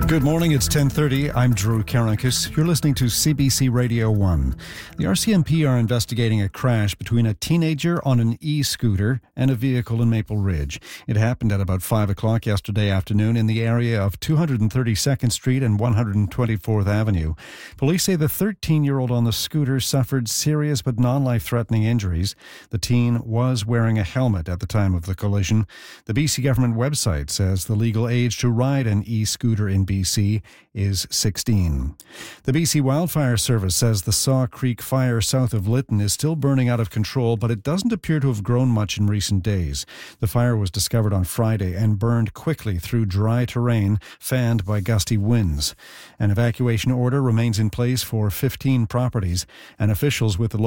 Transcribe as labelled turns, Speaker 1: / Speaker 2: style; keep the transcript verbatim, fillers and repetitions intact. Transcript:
Speaker 1: Good morning, it's ten thirty. I'm Drew Karankus. You're listening to C B C Radio one. The R C M P are investigating a crash between a teenager on an e-scooter and a vehicle in Maple Ridge. It happened at about five o'clock yesterday afternoon in the area of two hundred thirty-second Street and one hundred twenty-fourth Avenue. Police say the thirteen-year-old on the scooter suffered serious but non-life-threatening injuries. The teen was wearing a helmet at the time of the collision. The B C government website says the legal age to ride an e-scooter in B C is sixteen. The B C Wildfire Service says the Saw Creek fire south of Lytton is still burning out of control, but it doesn't appear to have grown much in recent days. The fire was discovered on Friday and burned quickly through dry terrain fanned by gusty winds. An evacuation order remains in place for fifteen properties, and officials with the